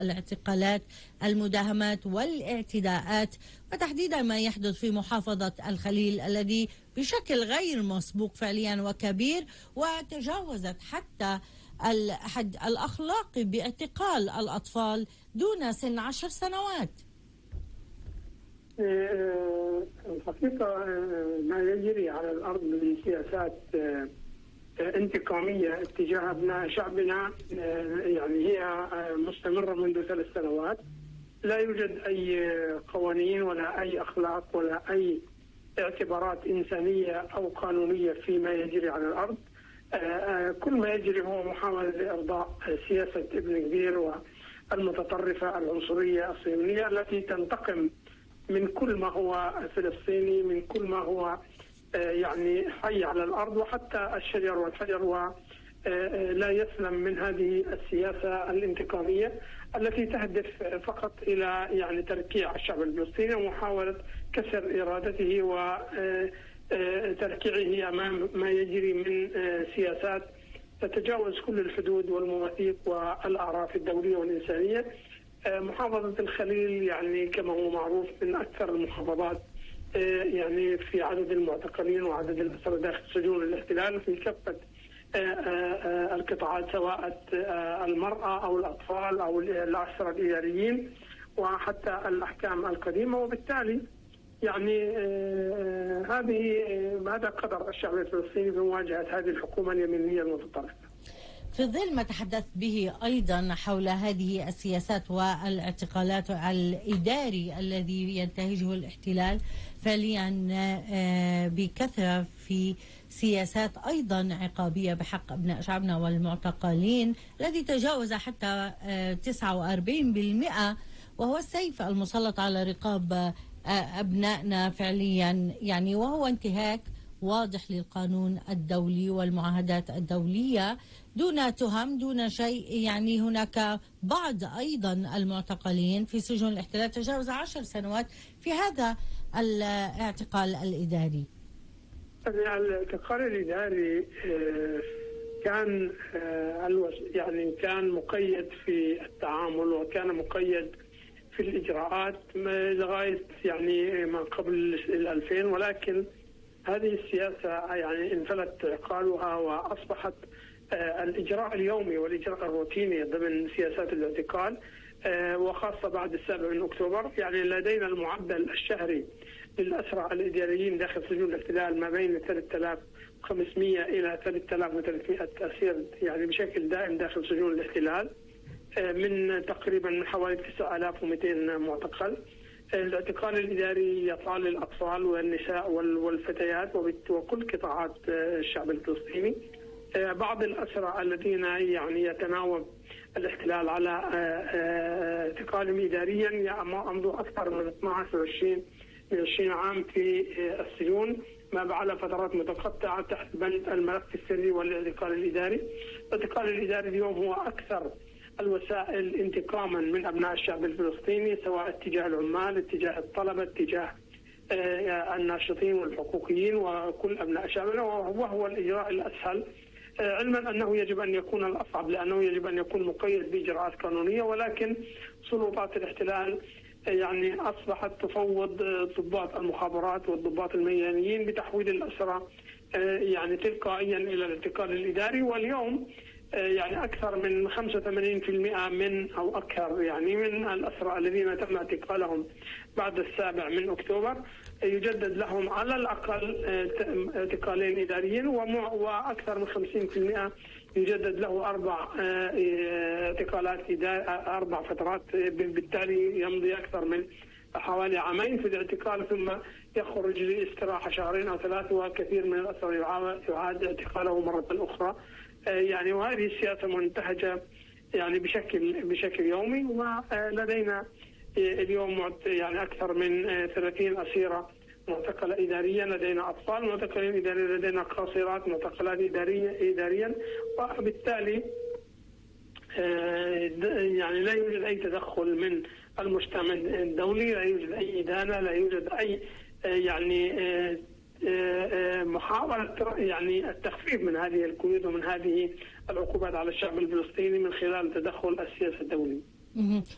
الاعتقالات، المداهمات والاعتداءات، وتحديدا ما يحدث في محافظة الخليل الذي بشكل غير مسبوق فعليا وكبير، وتجاوزت حتى الحد الأخلاقي باعتقال الأطفال دون سن 10 سنوات. الحقيقة ما يجري على الأرض من سياسات انتقامية اتجاه أبناء شعبنا يعني هي مستمرة منذ 3 سنوات. لا يوجد أي قوانين ولا أي أخلاق ولا أي اعتبارات إنسانية أو قانونية فيما يجري على الأرض. كل ما يجري هو محاولة لإرضاء سياسة ابن كبير والمتطرفة العنصرية الصهيونية التي تنتقم من كل ما هو فلسطيني، من كل ما هو يعني حي على الأرض وحتى الشجر والحجر، ولا يسلم من هذه السياسة الانتقامية التي تهدف فقط إلى يعني تركيع الشعب الفلسطيني ومحاولة كسر إرادته وتركيعه أمام ما يجري من سياسات تتجاوز كل الحدود والمواثيق والأعراف الدولية والإنسانية. محافظة الخليل يعني كما هو معروف من أكثر المحافظات يعني في عدد المعتقلين وعدد الأسرى داخل سجون الاحتلال في كافة القطاعات، سواء المرأة أو الأطفال أو الأسرى الإداريين وحتى الأحكام القديمة. وبالتالي يعني هذا قدر الشعب الفلسطيني في مواجهة هذه الحكومة اليمينية المتطرفة. في ظل ما تحدث به أيضا حول هذه السياسات والاعتقالات الإداري الذي ينتهجه الاحتلال فعليا بكثرة في سياسات أيضا عقابية بحق أبناء شعبنا والمعتقلين الذي تجاوز حتى 49%، وهو السيف المسلط على رقاب أبنائنا فعليا يعني، وهو انتهاك واضح للقانون الدولي والمعاهدات الدولية دون تهم دون شيء. يعني هناك بعض أيضا المعتقلين في سجون الاحتلال تجاوز 10 سنوات في هذا الاعتقال الإداري. الاعتقال الإداري كان يعني كان مقيد في التعامل وكان مقيد في الإجراءات لغاية يعني ما قبل 2000، ولكن هذه السياسة يعني انفلت عقالها وأصبحت الإجراء اليومي والإجراء الروتيني ضمن سياسات الاعتقال، وخاصة بعد 7 أكتوبر. يعني لدينا المعدل الشهري للأسرى الإداريين داخل سجون الاحتلال ما بين 3500 إلى 3300 أسير يعني بشكل دائم داخل سجون الاحتلال، من تقريبا من حوالي 9200 معتقل. الاعتقال الإداري يطال الأطفال والنساء والفتيات وكل قطاعات الشعب الفلسطيني. بعض الأسرى الذين يعني يتناوب الاحتلال على اعتقالهم إداريا أمضوا أكثر من 12 و20 عام في السجون ما على فترات متقطعة تحت بند الملف السري والاعتقال الإداري. الاعتقال الإداري اليوم هو أكثر الوسائل انتقاما من أبناء الشعب الفلسطيني، سواء اتجاه العمال، اتجاه الطلبة، اتجاه الناشطين والحقوقيين وكل أبناء شعبنا، وهو الإجراء الأسهل، علما أنه يجب أن يكون الأصعب لأنه يجب أن يكون مقيد بإجراءات قانونية. ولكن سلطات الاحتلال يعني أصبحت تفوض ضباط المخابرات والضباط الميدانيين بتحويل الأسرى يعني تلقائيا إلى الاعتقال الإداري. واليوم يعني أكثر من 85% من أو أكثر يعني من الأسرى الذين تم اعتقالهم بعد 7 أكتوبر يجدد لهم على الأقل اعتقالين إداريين، وأكثر من 50% يجدد له 4 اعتقالات 4 فترات، بالتالي يمضي أكثر من حوالي 2 عام في الاعتقال ثم يخرج لاستراحة 2 أو 3 وكثير من الأسرى يعاد اعتقاله مرة أخرى. يعني وهذه السياسة منتهجة يعني بشكل يومي. ولدينا اليوم يعني أكثر من 30 أسيرة معتقلة إداريا، لدينا أطفال معتقلين إداريا، لدينا قاصرات معتقلات إداريا، وبالتالي يعني لا يوجد أي تدخل من المجتمع الدولي، لا يوجد أي إدانة، لا يوجد أي يعني محاولة يعني التخفيف من هذه القيود ومن هذه العقوبات على الشعب الفلسطيني من خلال تدخل السياسة الدولية.